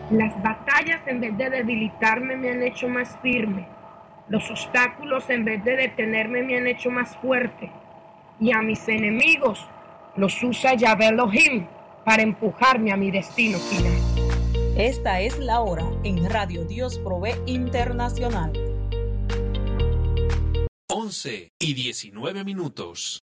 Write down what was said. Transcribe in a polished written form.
Las batallas en vez de debilitarme me han hecho más firme. Los obstáculos en vez de detenerme me han hecho más fuerte. Y a mis enemigos los usa Yahvé Elohim para empujarme a mi destino final. Esta es la hora en Radio Dios Provee Internacional. 11:19.